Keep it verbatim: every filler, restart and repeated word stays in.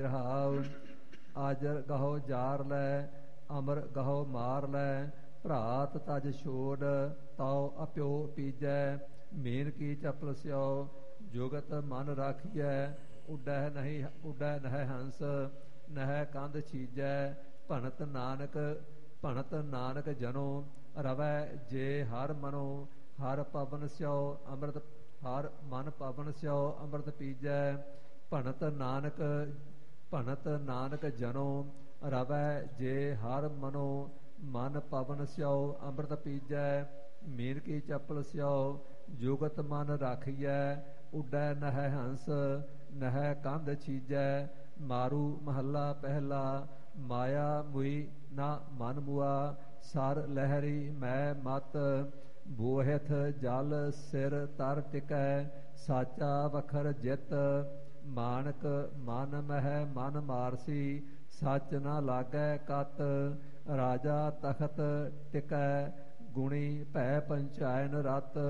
ਰਹਾਉ। ਆਜਰ ਗਹੋ ਜਾਰ ਲੈ, ਅਮਰ ਗਹੋ ਮਾਰ ਲੈ। ਭਰਾਤ ਤਜ ਛੋੜ, ਤਉ ਅਪਿਓ ਪੀਜੈ। ਮੇਨ ਕੀ ਚਪਲ ਸਿਓ, ਜੁਗਤ ਮਨ ਰਾਖੀਐ। ਉੱਡੈ ਨਹੀਂ ਉੱਡੈ ਨਹਿ ਹੰਸ, ਨਹਿ ਕੰਧ ਛੀਜੈ। ਭਣਤ ਨਾਨਕ ਭਣਤ ਨਾਨਕ ਜਨੋ, ਰਵੈ ਜੇ ਹਰ ਮਨੋ। ਹਰ ਪਵਨ ਸਿਓ ਅੰਮ੍ਰਿਤ, ਹਰ ਮਨ ਪਵਨ ਸਿਓ ਅੰਮ੍ਰਿਤ ਪੀਜੈ। ਭਣਤ ਨਾਨਕ ਭਣਤ ਨਾਨਕ ਜਨੋ, ਰਵੈ ਜੇ ਹਰ ਮਨੋ। ਮਨ ਪਵਨ ਸਿਓ ਅੰਮ੍ਰਿਤ ਪੀਜੈ। ਮੀਨ ਕੀ ਚਪਲ ਸਿਓ, ਜੁਗਤ ਮਨ ਰਾਖੀਐ। ਉੱਡੈ ਨਹਿ ਹੰਸ, ਨਹਿ ਕੰਧ ਛੀਜੈ। ਮਾਰੂ ਮਹੱਲਾ ਪਹਿਲਾ। ਮਾਇਆ ਮੁਈ ਨਾ ਮਨ ਮੁਆ, ਸਰ ਲਹਿਰੀ ਮੈਂ ਮਤ। ਬੋਹਿਥ ਜਲ ਸਿਰ ਤਰ ਟਿਕੈ, ਸਾਚਾ ਵਖਰ ਜਿਤ। ਮਾਨਕ ਮਨ ਮਹਿ ਮਨ ਮਾਰਸੀ, ਸੱਚ ਨਾ ਲਾਗੈ ਕਤ। ਰਾਜਾ ਤਖਤ ਟਿਕੈ, ਗੁਣੀ ਭੈ ਪੰਚਾਇਨ ਰਤ।